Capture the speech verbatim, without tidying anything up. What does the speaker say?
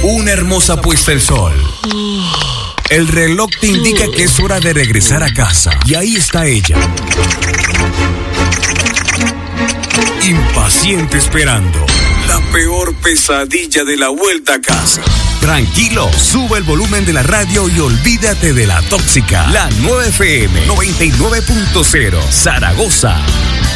Una hermosa puesta el sol. El reloj te indica que es hora de regresar a casa. Y ahí está ella, impaciente esperando. La peor pesadilla de la vuelta a casa. Tranquilo, sube el volumen de la radio y olvídate de la tóxica. La nueve F M noventa y nueve punto cero, Zaragoza.